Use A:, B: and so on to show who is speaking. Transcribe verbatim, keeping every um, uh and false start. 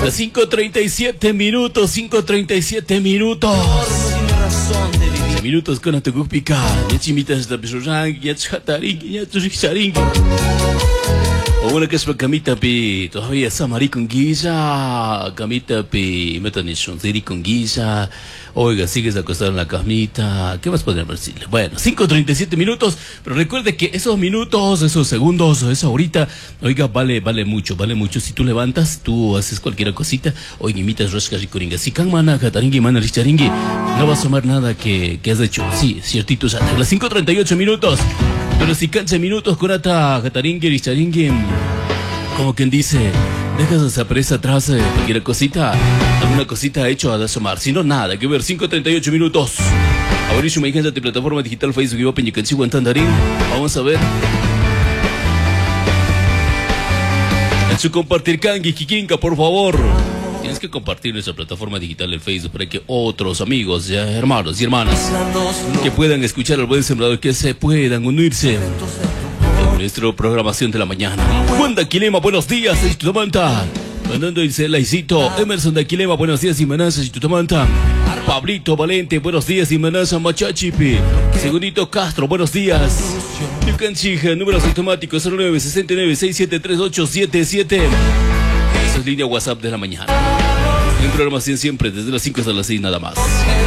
A: Las cinco treinta y siete minutos, cinco treinta y siete minutos. Minutos con Atogupika. Ya chimitas de Bisurang, ya chataring, ya churisharing. O una que es para camita pi, todavía samari con guisa, camita pi, metanishon siri con guisa. Oiga, sigues acostado en la camita. ¿Qué más podríamos decirle? Bueno, cinco treinta y siete minutos, pero recuerde que esos minutos, esos segundos, esa horita, oiga, vale, vale mucho, vale mucho. Si tú levantas, tú haces cualquier cosita, oiga, imitas rosca ricoringa. Si can mana, cataringi, mana, richaringi, no va a asomar nada que, que has hecho. Sí, ciertito, ya las cinco treinta y ocho minutos. Pero si quince minutos con ata cataringi, richaringi, como quien dice, dejas esa presa atrás, eh, cualquier cosita, alguna cosita ha hecho a asomar. Si no, nada que ver. Cinco treinta y ocho minutos. Ahorita me de plataforma digital Facebook y Open Yucanchigo en Tandarín. Vamos a ver. En su compartir Kangi Kikinka, por favor. Tienes que compartir nuestra plataforma digital en Facebook para que otros amigos, ya, hermanos y hermanas que puedan escuchar al buen sembrador, que se puedan unirse en nuestra programación de la mañana. Juan de Aquilema, buenos días, Tutamanta. Mandando dice Laicito. Emerson de Aquilema, buenos días, Imanasa, Tutamanta. Pablito Valente, buenos días, Imanasa, Machachipi. Segundito Castro, buenos días. Yucanchija, números automáticos cero nueve seis nueve seis siete tres ocho siete siete. Esa es línea WhatsApp de la mañana. En programación siempre desde las cinco hasta las seis nada más.